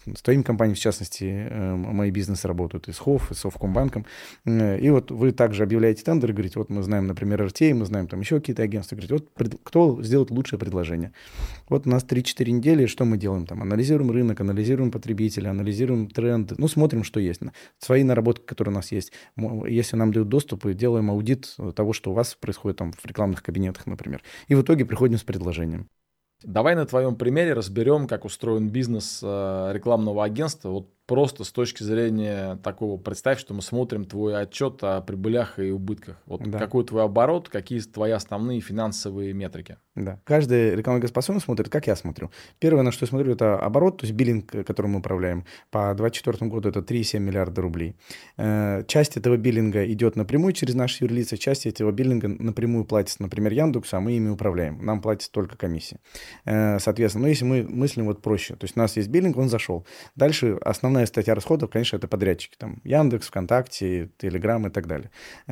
с твоими компаниями, в частности, мои бизнесы работают и с ХОВ, и с Совкомбанком. И вот вы также объявляете тендер и говорите, вот мы знаем, например, RTA, мы знаем там еще какие-то агентства, говорите, вот кто сделает лучшее предложение. Вот у нас 3-4 недели, что мы делаем там? Анализируем рынок, анализируем потребителя, анализируем тренды, ну, смотрим, что есть. Свои наработки, которые у нас есть. Если нам дают доступ, и делаем аудит того, что у вас происходит там в рекламных кабинетах, например. И в итоге приходим с предложением. Давай на твоем примере разберем, как устроен бизнес рекламного агентства. Вот просто с точки зрения такого, представь, что мы смотрим твой отчет о прибылях и убытках. Вот Да. какой твой оборот, какие твои основные финансовые метрики? Да. Каждый рекламный агентство по-своему смотрит, как я смотрю. Первое, на что я смотрю, это оборот, то есть биллинг, которым мы управляем. По 2024 году это 3,7 миллиарда рублей. Часть этого биллинга идет напрямую через наши юрлица, часть этого биллинга напрямую платится, например, Яндексу, а мы ими управляем. Нам платится только комиссия. Соответственно, если мы мыслим вот проще, то есть у нас есть биллинг, он зашел. Дальше основная статья расходов, конечно, это подрядчики. Там Яндекс, ВКонтакте, Телеграм и так далее.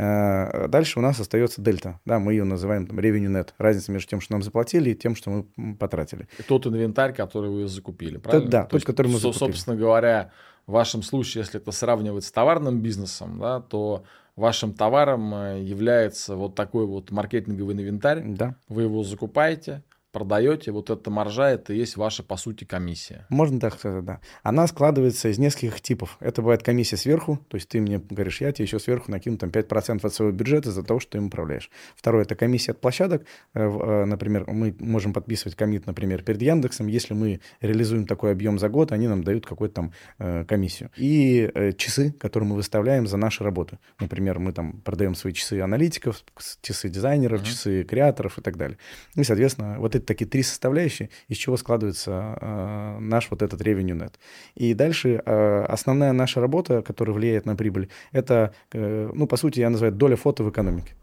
Дальше у нас остается дельта. Да, мы ее называем там revenue net. Разница между тем, что нам заплатили, и тем, что мы потратили. Тот инвентарь, который вы закупили, правильно? Да, тот, который мы закупили. Собственно говоря, в вашем случае, если это сравнивать с товарным бизнесом, да, то вашим товаром является вот такой вот маркетинговый инвентарь. Да. Вы его закупаете, продаете, вот эта маржа, это и есть ваша, по сути, комиссия. Можно так сказать, да. Она складывается из нескольких типов. Это бывает комиссия сверху, то есть ты мне говоришь, я тебе еще сверху накину там 5% от своего бюджета из-за того, что ты им управляешь. Второе, это комиссия от площадок. Например, мы можем подписывать коммит, например, перед Яндексом. Если мы реализуем такой объем за год, они нам дают какую-то там комиссию. И часы, которые мы выставляем за наши работы. Например, мы там продаем свои часы аналитиков, часы дизайнеров, часы креаторов и так далее. И, соответственно, вот это такие три составляющие, из чего складывается наш вот этот revenue net. И дальше основная наша работа, которая влияет на прибыль, это, ну, по сути, я называю доля фото в экономике.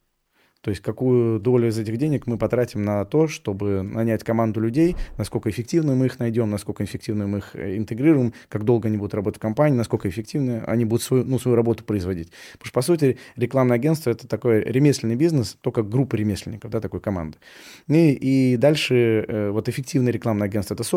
То есть какую долю из этих денег мы потратим на то, чтобы нанять команду людей, насколько эффективно мы их найдем, насколько эффективно мы их интегрируем, как долго они будут работать в компании, насколько эффективно они будут свою работу производить. Потому что, по сути, рекламное агентство – это такой ремесленный бизнес, только группа ремесленников, да, такой команды. И дальше вот эффективное рекламное агентство – это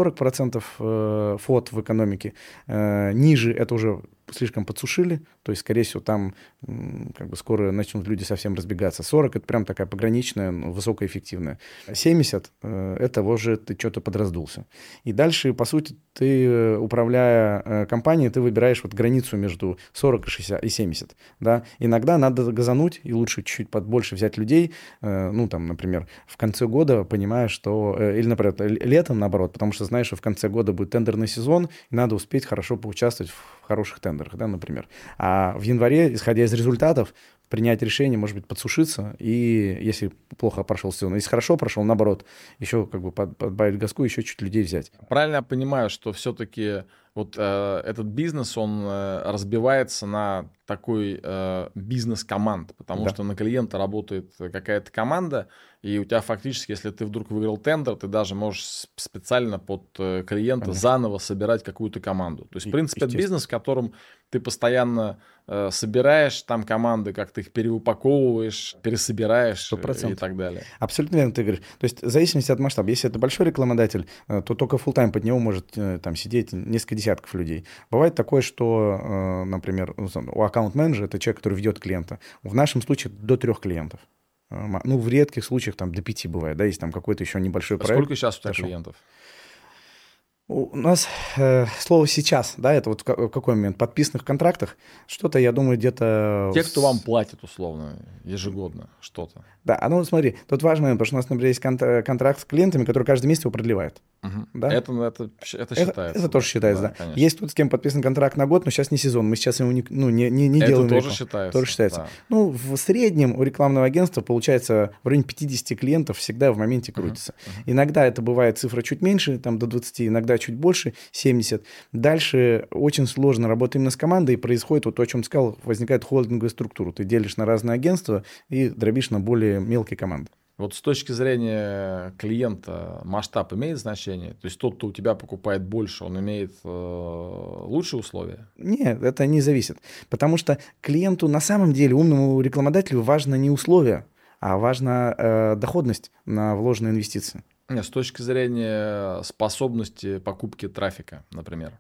40% фот в экономике. Ниже это уже слишком подсушили, то есть, скорее всего, там как бы скоро начнут люди совсем разбегаться. 40 – это прям такая пограничная, высокоэффективная. 70 – это уже ты что-то подраздулся. И дальше, по сути, ты, управляя компанией, ты выбираешь вот границу между 40 и 60 и 70. Да? Иногда надо газануть, и лучше чуть-чуть побольше взять людей, ну, там, например, в конце года, понимая, что... Или, например, летом, наоборот, потому что знаешь, что в конце года будет тендерный сезон, и надо успеть хорошо поучаствовать в хороших тендерах, да, например. А в январе, исходя из результатов, принять решение, может быть, подсушиться, и если плохо прошел сезон, если хорошо прошел, наоборот, еще как бы подбавить газку, еще чуть людей взять. Правильно я понимаю, что все-таки вот этот бизнес, он разбивается на такой бизнес-команд, потому что на клиента работает какая-то команда, и у тебя фактически, если ты вдруг выиграл тендер, ты даже можешь специально под клиента заново собирать какую-то команду. То есть, в принципе, это бизнес, в котором ты постоянно собираешь там команды, как ты их переупаковываешь, пересобираешь 100%. и так далее. Абсолютно верно ты говоришь. То есть в зависимости от масштаба. Если это большой рекламодатель, то только фулл-тайм под него может там сидеть несколько десятков людей. Бывает такое, что, например, у аккаунт-менеджера, это человек, который ведет клиента, в нашем случае до 3 клиентов. Ну, в редких случаях там до 5 бывает, да, если там какой-то еще небольшой проект. Сколько сейчас у тебя клиентов? У нас слово «сейчас», да, это вот в какой момент? В подписанных контрактах что-то, я думаю, где-то... Те, кто вам платит условно ежегодно что-то. Да, ну смотри, тут важный момент, потому что у нас, например, есть контракт с клиентами, который каждый месяц его продлевает. Да? Это считается. Это тоже считается, да. Конечно. Есть тут с кем подписан контракт на год, но сейчас не сезон, мы сейчас его не делаем. Это тоже считается. Тоже считается. Да. Ну, в среднем у рекламного агентства получается в районе 50 клиентов всегда в моменте крутится. Иногда это бывает цифра чуть меньше, там до 20, иногда чуть больше, 70. Дальше очень сложно работать именно с командой, и происходит вот то, о чем ты сказал, возникает холдинговая структура. Ты делишь на разные агентства и дробишь на более мелкие команды. Вот с точки зрения клиента масштаб имеет значение? То есть тот, кто у тебя покупает больше, он имеет лучшие условия? Нет, это не зависит. Потому что клиенту на самом деле, умному рекламодателю, важно не условия, а важна доходность на вложенные инвестиции. Нет, с точки зрения способности покупки трафика, например.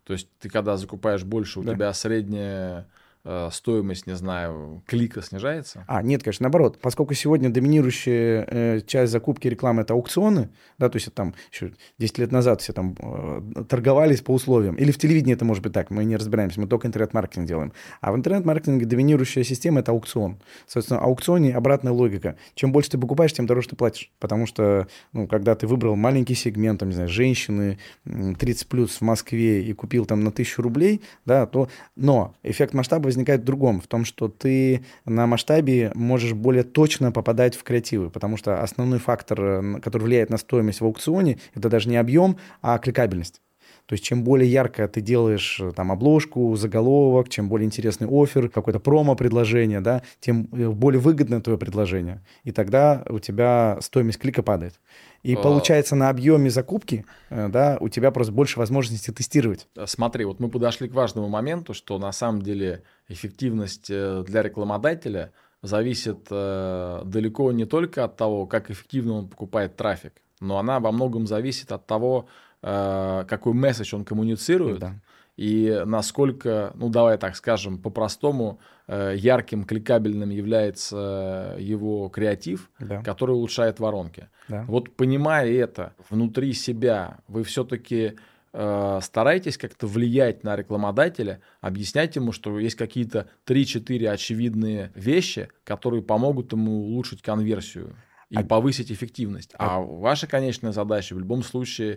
То есть ты когда закупаешь больше, у тебя средняя стоимость, не знаю, клика снижается? Нет, конечно, наоборот. Поскольку сегодня доминирующая часть закупки рекламы — это аукционы, да, то есть это там еще 10 лет назад все там торговались по условиям. Или в телевидении это может быть так, мы не разбираемся, мы только интернет-маркетинг делаем. А в интернет-маркетинге доминирующая система — это аукцион. Соответственно, в аукционе обратная логика. Чем больше ты покупаешь, тем дороже ты платишь. Потому что, когда ты выбрал маленький сегмент, там, не знаю, женщины 30+ в Москве и купил там на 1000 рублей, да, но эффект масштаба возникает в другом, в том, что ты на масштабе можешь более точно попадать в креативы, потому что основной фактор, который влияет на стоимость в аукционе, это даже не объем, а кликабельность. То есть чем более ярко ты делаешь там обложку, заголовок, чем более интересный оффер, какое-то промо-предложение, да, тем более выгодное твое предложение. И тогда у тебя стоимость клика падает. И получается, на объеме закупки, да, у тебя просто больше возможностей тестировать. Смотри, вот мы подошли к важному моменту, что на самом деле эффективность для рекламодателя зависит далеко не только от того, как эффективно он покупает трафик, но она во многом зависит от того, какой месседж он коммуницирует, и насколько, давай так скажем, по-простому, ярким, кликабельным является его креатив, который улучшает воронки. Вот понимая это внутри себя, вы все-таки стараетесь как-то влиять на рекламодателя, объяснять ему, что есть какие-то 3-4 очевидные вещи, которые помогут ему улучшить конверсию и повысить эффективность. А ваша конечная задача в любом случае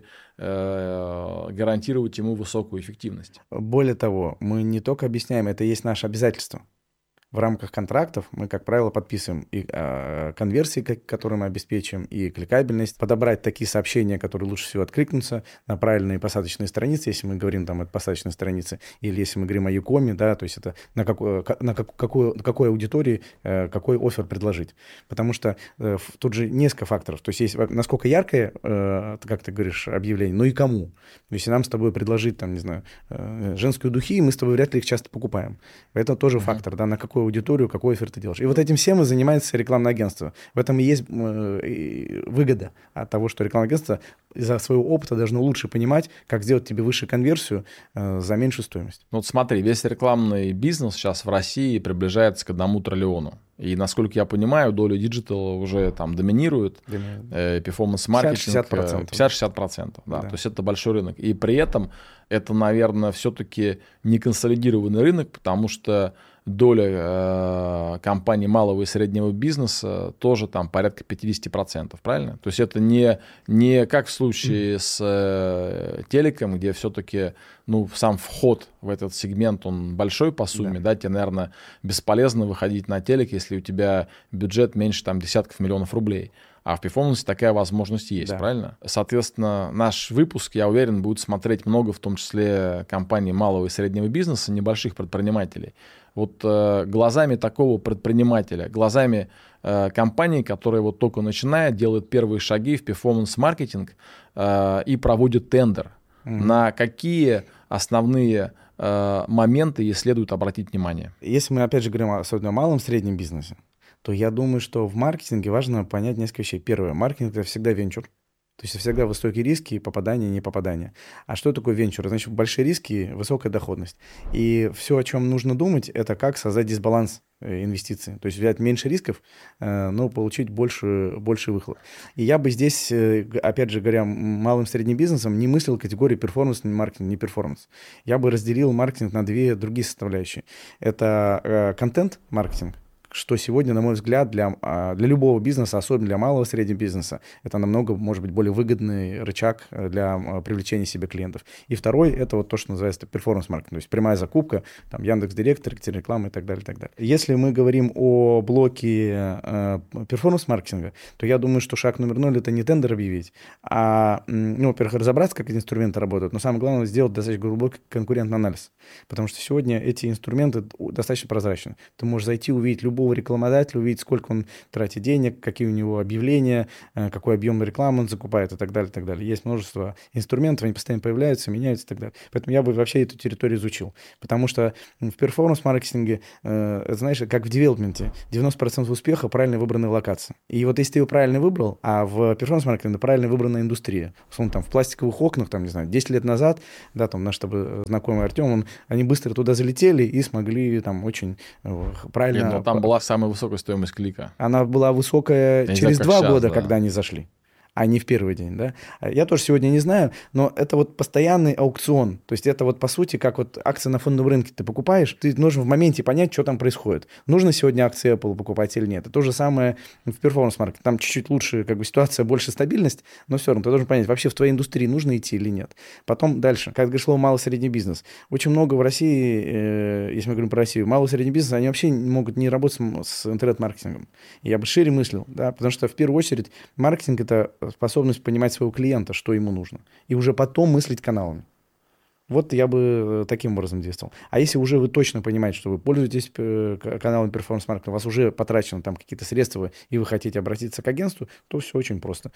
гарантировать ему высокую эффективность. Более того, мы не только объясняем, это и есть наше обязательство. В рамках контрактов мы, как правило, подписываем и конверсии, которые мы обеспечиваем, и кликабельность, подобрать такие сообщения, которые лучше всего откликнутся на правильные посадочные страницы, если мы говорим там о посадочной странице, или если мы говорим о Юкоме, да, то есть это на какой аудитории какой оффер предложить. Потому что тут же несколько факторов. То есть насколько яркое, как ты говоришь, объявление, но и кому. Если нам с тобой предложить, там, не знаю, женские духи, мы с тобой вряд ли их часто покупаем. Это тоже фактор, да, на какой аудиторию, какой оффер ты делаешь. И вот этим всем и занимается рекламное агентство. В этом и есть выгода от того, что рекламное агентство из-за своего опыта должно лучше понимать, как сделать тебе выше конверсию за меньшую стоимость. Вот смотри, весь рекламный бизнес сейчас в России приближается к 1 триллиону. И, насколько я понимаю, доля диджитала уже там доминирует. Перформанс-маркетинг 50-60%. Да. То есть это большой рынок. И при этом это, наверное, все-таки не консолидированный рынок, потому что доля компаний малого и среднего бизнеса тоже там порядка 50%, правильно? То есть это не как в случае с телеком, где все-таки сам вход в этот сегмент, он большой по сумме, да, тебе, наверное, бесполезно выходить на телек, если у тебя бюджет меньше там десятков миллионов рублей. А в перформансе такая возможность есть, правильно? Соответственно, наш выпуск, я уверен, будет смотреть много, в том числе компаний малого и среднего бизнеса, небольших предпринимателей. Вот глазами такого предпринимателя, глазами компании, которая вот только начинает, делает первые шаги в перформанс-маркетинг и проводит тендер, на какие основные моменты ей следует обратить внимание? Если мы, опять же, говорим особенно о малом и среднем бизнесе, то я думаю, что в маркетинге важно понять несколько вещей. Первое, маркетинг — это всегда венчур. То есть всегда высокие риски, попадания, не попадания. А что такое венчур? Значит, большие риски, высокая доходность. И все, о чем нужно думать, это как создать дисбаланс инвестиций. То есть взять меньше рисков, но получить больше выхлоп. И я бы здесь, опять же говоря, малым и средним бизнесом не мыслил категории перформанс, не маркетинг, не перформанс. Я бы разделил маркетинг на две другие составляющие. Это контент-маркетинг, что сегодня, на мой взгляд, для любого бизнеса, особенно для малого и среднего бизнеса, это намного, может быть, более выгодный рычаг для привлечения себе клиентов. И второй — это вот то, что называется перформанс-маркетинг, то есть прямая закупка, там, Яндекс.Директ, таргетированная реклама и так далее, и так далее. Если мы говорим о блоке перформанс-маркетинга, то я думаю, что шаг номер 0 — это не тендер объявить, а, во-первых, разобраться, как эти инструменты работают, но самое главное — сделать достаточно глубокий конкурентный анализ, потому что сегодня эти инструменты достаточно прозрачны. Ты можешь зайти, увидеть любого любого рекламодателя, увидеть, сколько он тратит денег, какие у него объявления, какой объем рекламы он закупает и так далее, и так далее. Есть множество инструментов, они постоянно появляются, меняются и так далее. Поэтому я бы вообще эту территорию изучил. Потому что в перформанс-маркетинге, знаешь, как в девелопменте, 90% успеха — правильно выбранная локация. И вот если ты его правильно выбрал, а в перформанс-маркетинге правильно выбранная индустрия, условно, там в пластиковых окнах, там, не знаю, 10 лет назад, да, там наш знакомый Артем, они быстро туда залетели и смогли там очень правильно... Но там была самая высокая стоимость клика. Она была высокая через 2 года, когда они зашли, а не в первый день, да. Я тоже сегодня не знаю, но это вот постоянный аукцион. То есть это вот по сути как вот акции на фондовом рынке ты покупаешь, ты должен в моменте понять, что там происходит. Нужно сегодня акции Apple покупать или нет. Это то же самое в перформанс-маркете. Там чуть-чуть лучше как бы ситуация, больше стабильность, но все равно ты должен понять, вообще в твоей индустрии нужно идти или нет. Потом дальше, как говоришь, слово малый и средний бизнес. Очень много в России, если мы говорим про Россию, малый и средний бизнес, они вообще могут не работать с интернет-маркетингом. Я бы шире мыслил, да, потому что в первую очередь маркетинг — это способность понимать своего клиента, что ему нужно, и уже потом мыслить каналами. Вот я бы таким образом действовал. А если уже вы точно понимаете, что вы пользуетесь каналом перформанс-маркетинга, у вас уже потрачено там какие-то средства, и вы хотите обратиться к агентству, то все очень просто.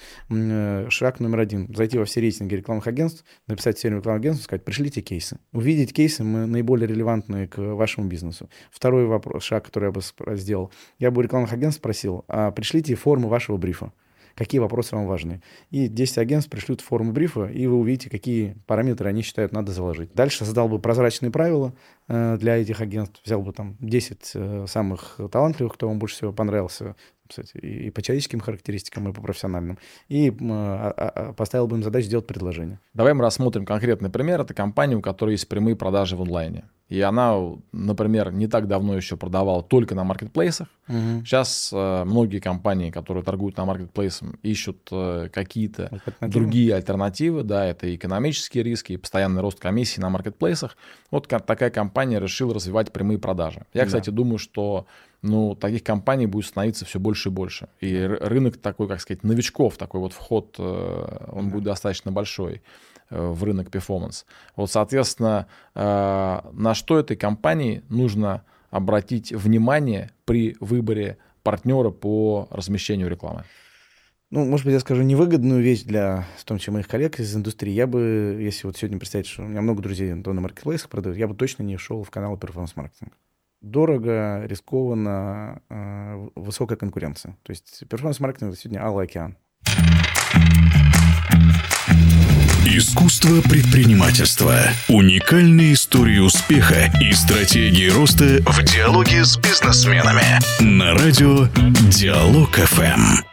Шаг номер 1. Зайти во все рейтинги рекламных агентств, написать серию рекламных агентств, сказать: пришлите кейсы. Увидеть кейсы наиболее релевантные к вашему бизнесу. Второй шаг, который я бы сделал. Я бы у рекламных агентств спросил: пришлите форму вашего брифа. Какие вопросы вам важны. И 10 агентств пришлют форму брифа, и вы увидите, какие параметры они считают надо заложить. Дальше создал бы прозрачные правила для этих агентств. Взял бы там 10 самых талантливых, кто вам больше всего понравился, кстати, и по человеческим характеристикам, и по профессиональным. И поставил бы им задачу сделать предложение. Давай мы рассмотрим конкретный пример. Это компания, у которой есть прямые продажи в онлайне. И она, например, не так давно еще продавала только на маркетплейсах. Угу. Сейчас многие компании, которые торгуют на маркетплейсах, ищут какие-то другие альтернативы. Да, это экономические риски, и постоянный рост комиссий на маркетплейсах. Вот такая компания решила развивать прямые продажи. Я, кстати, думаю, что таких компаний будет становиться все больше и больше. И рынок такой, как сказать, новичков, такой вот вход, он будет достаточно большой в рынок перформанс. Вот, соответственно, на что этой компании нужно обратить внимание при выборе партнера по размещению рекламы? Может быть, я скажу невыгодную вещь для, в том числе, моих коллег из индустрии. Я бы, если вот сегодня представить, что у меня много друзей, кто на маркетплейсах продают, я бы точно не шел в канал перформанс-маркетинга. Дорого, рискованно, высокая конкуренция. То есть перформанс-маркетинг — это сегодня алый океан. Искусство предпринимательства. Уникальные истории успеха и стратегии роста в диалоге с бизнесменами. На радио Диалог ФМ.